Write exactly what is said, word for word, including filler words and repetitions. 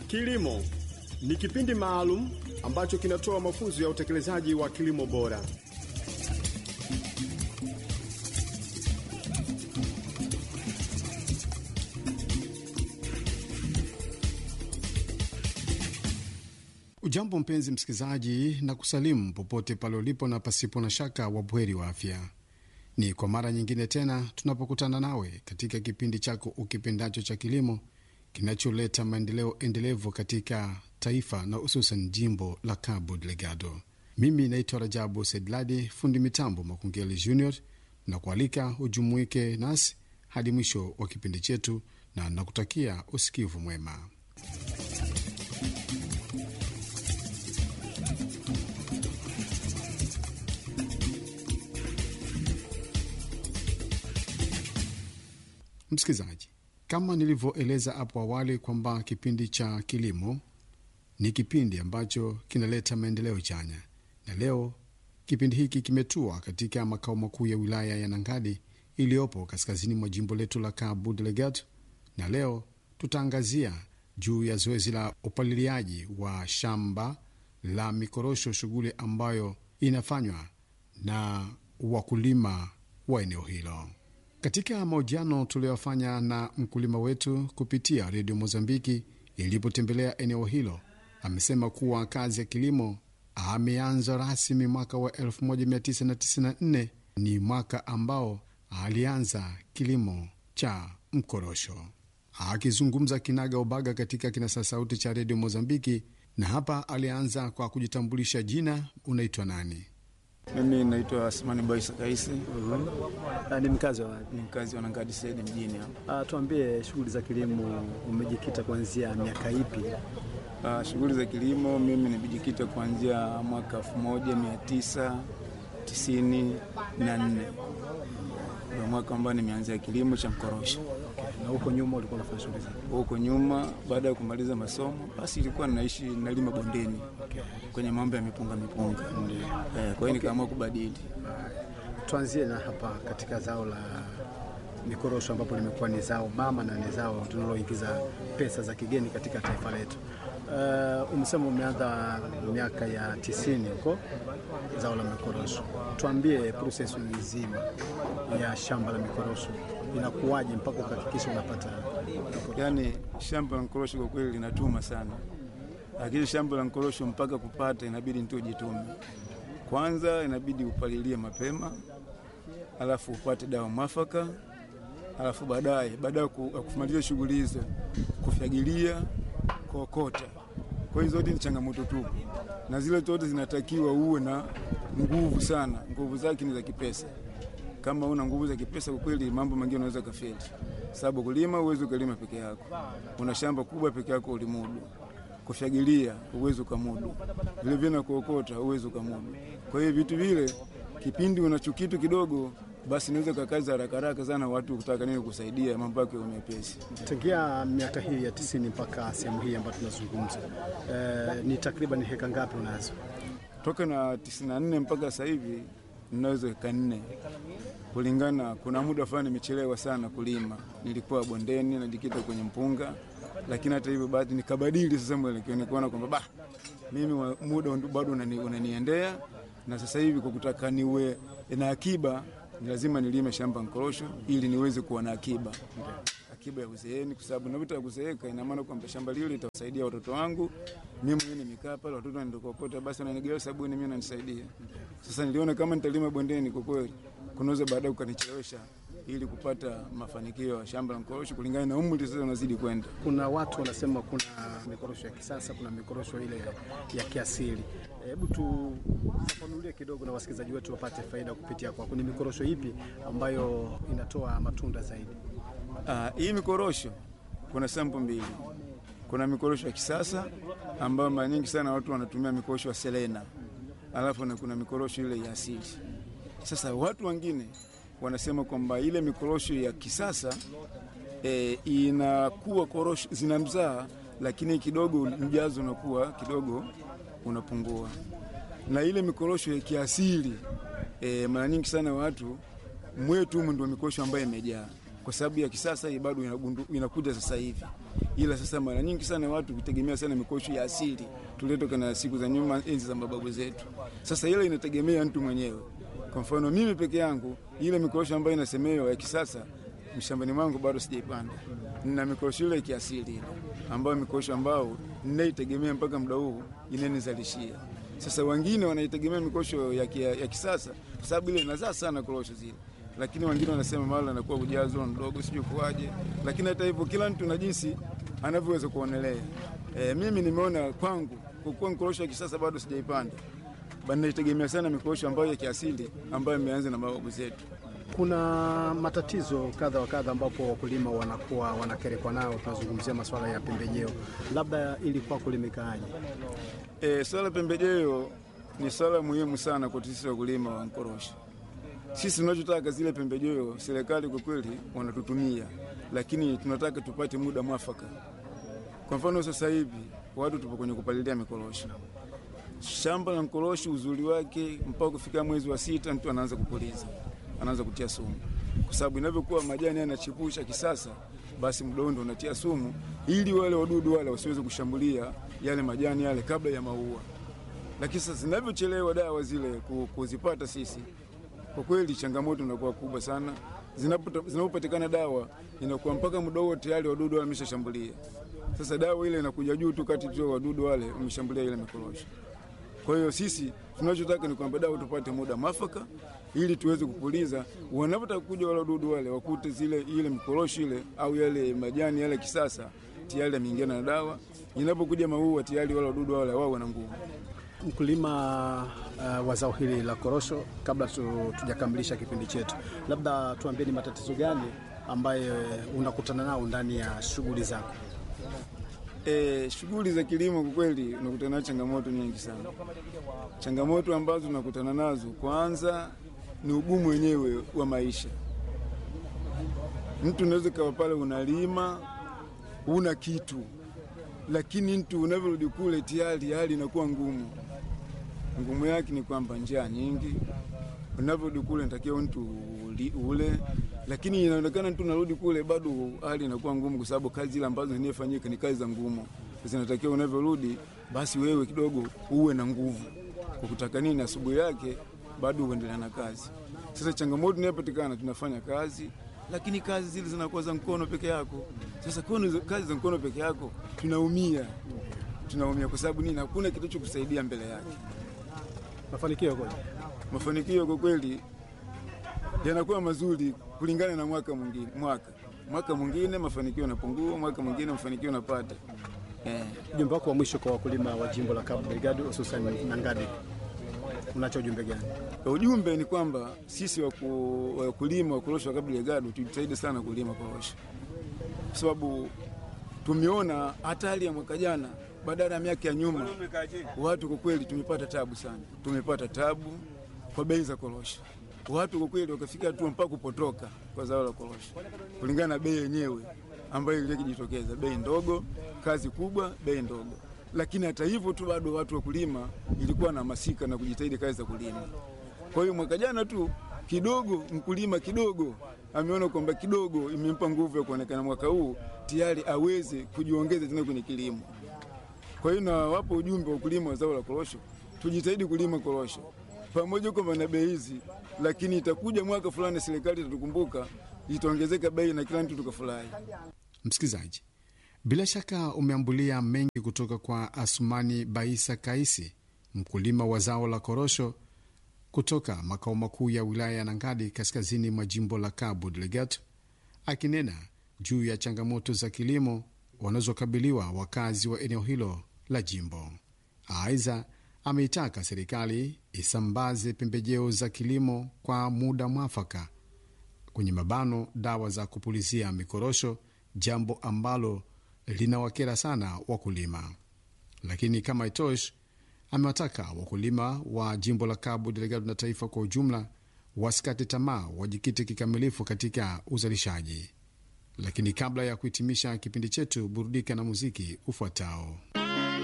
Kilimo ni kipindi maalum ambacho kinatoa mafunzo ya utekelezaji wa kilimo bora. Ujambo mpenzi msikizaji, na kusalimu popote pale ulipo na pasipo na shaka wabweri wa afya. Ni kwa mara nyingine tena tunapokutana nawe katika kipindi chako ukipendacho cha kilimo kinacholeta maendeleo endelevu katika taifa na hususan jimbo la Cabo Delgado. Mimi naitwa Rajabu Sedladi, fundi mitambo Makungeli Junior, na kualika ujumuike nasi hadi mwisho wa kipindi chetu, na nakutakia usikivu mwema. Msikizaji, kama nilivyoeleza hapo awali kwamba kipindi cha kilimo ni kipindi ambacho kinaleta maendeleo chanya, na leo kipindi hiki kimetua katika makao makuu ya wilaya ya Nangadi iliyopo kaskazini mwa jimbo letu la Cabo Delgado, na leo tutaangazia juu ya zoezi la upaliliaji wa shamba la mikorosho, shughuli ambayo inafanywa na wakulima wa eneo hilo. Katika mahojiano tuliyofanya na mkulima wetu kupitia Radio Mozambiki ilipotembelea eneo hilo, amesema kuwa kazi ya kilimo ameanza rasmi mwaka wa elfu moja mia tisa tisini na nne. Ni mwaka ambao alianza kilimo cha mkorosho. Akizungumza kinaga ubaga katika kinasa sauti cha Radio Mozambiki, na hapa alianza kwa kujitambulisha jina. Unaitwa nani? Mimi naitwa Asmani Baisa Kaisi. Uh-huh. Ni mkazi wa ni mkazi wa Nangadi Said mjini hapa. Uh, tuambie shughuli za kilimo umejikita kuanzia miaka ipi? Uh, shughuli za kilimo mimi nimejikita kuanzia mwaka elfu moja mia tisa tisini na nne. Ndio mwaka ambao nimeanza kilimo cha mkorosho. Okay. Na huko nyuma ulikuwa unafanya shughuli zipi? Huko nyuma baada ya kumaliza masomo basi ilikuwa ninaishi nalima bondeni. Okay. Kwenye mambo ya mipunga mipunga. Ndio. Eh, kwa hiyo nikaamua kubadili. Tuanzie na hapa katika zao la mikorosho ambapo limekuwa ni zao mama na ni zao tunaloingiza pesa za kigeni katika taifa letu. Uh, umesema umeanza miaka ya tisini huko zao la mikorosho. Tuambie process nzima ya shamba la mikorosho inakuwaje mpaka ukahakikisha unapata mikorosho? Yaani shamba la mikorosho kwa kweli linatuma sana. Lakini shamba la mikorosho mpaka kupata inabidi mtu ujitume. Kwanza inabidi upalilie mapema, alafu upate dawa mwafaka, alafu baadaye baada ya kumaliza shughuli hizo kufyagilia, kuokota. Kwa hiyo zote ni changamoto tu. Na zile zote zinatakiwa uwe na nguvu sana. Nguvu zake ni za kipesa. Kama una nguvu za kipesa kwa kweli mambo mengine unaweza kufeli. Sababu kulima uwezo kulima peke yako. Una shamba kubwa peke yako ulimudu. Kufyagilia uwezo kumudu. Vile vile na kuokota uwezo kumudu. Kwa hiyo vitu vile kipindi unachokitu kidogo basi niweza kakaza haraka haraka sana watu kutaka nini kusaidia mambo yako mepesi. Tangia miaka hii ya tisini mpaka sehemu hii ambayo tunazungumza, e, ni takriban heka ngapi unazo? Toka na tisini na nne mpaka sasa hivi ninaweza heka nne. Kulingana kuna muda fulani nimechelewa sana kulima. Nilikuwa bondeni najikita kwenye mpunga, lakini hata hivyo baada nikabadili sasa mwelekeo, nikaona kwamba bah mimi muda bado unaniendea, na sasa hivi kwa kutaka niwe na akiba ni lazima nilime shamba mkorosho ili niweze kuwa na akiba. Akiba ya uzeeni, kwa sababu ninapotaka kuzeeka ina maana kwamba shamba lile litasaidia watoto wangu. Mimi mwenyewe nimekaa pale, watoto wangu kokota basi wananigawa sabuni, mimi nanisaidia. Sasa niliona kama nitalima bondeni kwa kweli kunaweza baadaye ukanichelewesha ili kupata mafanikio ya shamba la mkorosho kulingana na umri sasa unazidi kwenda. Kuna watu wanasema kuna mikorosho ya kisasa, kuna mikorosho ile ya kiasili. Hebu tu fafanulie kidogo na wasikilizaji wetu wapate faida kupitia kwa. Kuna mikorosho ipi ambayo inatoa matunda zaidi? Ah, hii mikorosho kuna sample mbili. Kuna mikorosho ya kisasa ambayo mara nyingi sana watu wanatumia mikorosho ya Selena. Alafu na kuna mikorosho ile ya asili. Sasa watu wengine wanasema kwamba ile mikorosho ya kisasa e, inakuwa korosho zinamzaa, lakini kidogo mjazo unakuwa kidogo unapungua. Na ile mikorosho ya kiasili e, mara nyingi sana watu mwetu ndio mikorosho ambayo imejaa. Kwa sababu ya kisasa hii bado inakuja sasa hivi. ila sasa mara nyingi sana watu kutegemea sana mikorosho ya asili tuletoka na siku za nyuma, enzi za mababu zetu. Sasa ile inategemea mtu mwenyewe. Kwa mfano mimi peke yangu, ile mikorosho ambayo inasemewa ya kisasa mshambani mwangu bado sijaipanda. Nina mikorosho ile ya kiasili ile ambayo mikorosho ambao ninaitegemea mpaka muda huu inanizalishia. Sasa wengine wanaitegemea mikorosho ya, kia, ya kisasa kwa sababu ile inazaa sana korosho zile. Lakini wengine wanasema mara anakuwa ujazo mdogo sijui kwaje. Lakini hata hivyo kila mtu na jinsi anavyoweza kuonelea. E, mimi nimeona kwangu kwa kuwa mikorosho ya kisasa bado sijaipanda. Bado naitegemea sana mikorosho ambayo ya kiasili ambayo imeanza na mababu zetu. Kuna matatizo kadha wa kadha ambapo wakulima wanakuwa wanakerekwa nao. Tunazungumzia masuala ya pembejeo, labda ili kwako limekaaje? E, swala pembejeo ni swala muhimu sana kwa sisi wakulima wa korosho. Sisi tunachotaka zile pembejeo serikali kwa kweli wanatutumia, lakini tunataka tupate muda mwafaka. Kwa mfano sasa hivi watu tupo kwenye kupalilia mikorosho. Shamba la korosho uzuri wake mpaka kufika mwezi wa sita mtu anaanza kupuliza, anaanza kutia sumu. Kwa sababu inavyokuwa majani yanachipusha kisasa, basi muda ndo unatia sumu ili wale wadudu wale wasiweze kushambulia yale majani yale kabla ya maua. Lakini sasa zinavyochelewa dawa zile kuzipata sisi, kwa kweli changamoto inakuwa kubwa sana. Zinapopatikana dawa inakuwa mpaka muda wote tayari wadudu wale wameshashambulia. Sasa dawa ile inakuja juu tu kati tu wadudu wale wameshambulia ile mikorosho. Kwa hiyo sisi tunachotaka ni kwamba dawa tupate muda mwafaka ili tuweze kupuliza. Wanapotaka kuja wale wadudu wale wakute zile ile mikorosho ile au yale majani yale kisasa tayari yameingana na dawa. Inapokuja maua tayari wale wadudu wale wao wana nguvu. Mkulima uh, wa zao hili la korosho, kabla tu, tujakamilisha kipindi chetu, labda tuambie ni matatizo gani ambayo unakutana nao ndani ya shughuli zako? E, shughuli za kilimo kwa kweli unakutana na changamoto nyingi sana. Changamoto ambazo unakutana nazo kwanza ni ugumu wenyewe wa maisha. Mtu unaweza kawa pale unalima una kitu, lakini mtu unavyorudi kule tayari hali inakuwa ngumu. Ngumu yake ni kwamba njaa nyingi. Unavyorudi kule natakiwa mtu ule, lakini inaonekana mtu unarudi kule bado hali inakuwa ngumu kwa sababu kazi zile ambazo zinafanyika ni kazi za ngumu. Zinatakiwa unavyorudi basi wewe kidogo uwe na nguvu. Kwa kutaka nini asubuhi yake bado uendelee na kazi. Sasa changamoto inayopatikana tunafanya kazi, lakini kazi zile zinakuwa za mkono peke yako. Sasa kwa kazi za mkono peke yako tunaumia. Tunaumia kwa sababu nini? Hakuna kitu cha kusaidia mbele yake. Mafanikio kwa Mafanikio kwa kweli yanakuwa mazuri kulingana na mwaka mwingine. Mwaka mwaka mwingine mafanikio yanapungua, mwaka mwingine mafanikio yanapata. Eh, ujumbe wako wa mwisho kwa wakulima wa jimbo la Cabo Delgado hususan Nangadi, unacho ujumbe gani? Ujumbe ni kwamba sisi wakulima wa korosho wa Cabo Delgado tujitahidi sana kulima korosho. Kwa sababu tumeona hatari ya mwaka jana badala ya miaka ya nyuma, watu kwa kweli tumepata tabu sana. Tumepata tabu kwa bei za korosho. Watu kwa kweli wakafika hatua mpaka kupotoka kwa zao la korosho. Kulingana na bei yenyewe ambayo ile kijitokeza, bei ndogo, kazi kubwa, bei ndogo. Lakini hata hivyo tu bado watu wa kulima ilikuwa na masika na kujitahidi kazi za kulima. Kwa hiyo mwaka jana tu kidogo mkulima kidogo ameona kwamba kidogo imempa nguvu ya kuonekana mwaka huu tayari aweze kujiongeza tena kwenye kilimo. Kwa hiyo na wapo ujumbe wa kulima wa zao la korosho, tujitahidi kulima korosho. Pamoja kwamba na bei hizi, lakini itakuja mwaka fulani serikali itatukumbuka, itaongezeka bei na kila mtu tukafurahi. Msikilizaji, bila shaka umeambulia mengi kutoka kwa Asmani Baisa Kaisi, mkulima wa zao la korosho kutoka makao makuu ya wilaya ya Nangadi kaskazini mwa jimbo la Cabo Delgado, akinena juu ya changamoto za kilimo wanazokabiliwa wakazi wa eneo hilo la jimbo. Aidha, ameitaka serikali isambaze pembejeo za kilimo kwa muda mwafaka, kwenye mabano dawa za kupulizia mikorosho, jambo ambalo linawakera sana wakulima. Lakini kama itoshi, amewataka wakulima wa jimbo la Cabo Delgado na taifa kwa ujumla wasikate tamaa, wajikite kikamilifu katika uzalishaji. Lakini kabla ya kuhitimisha kipindi chetu, burudika na muziki ufuatao.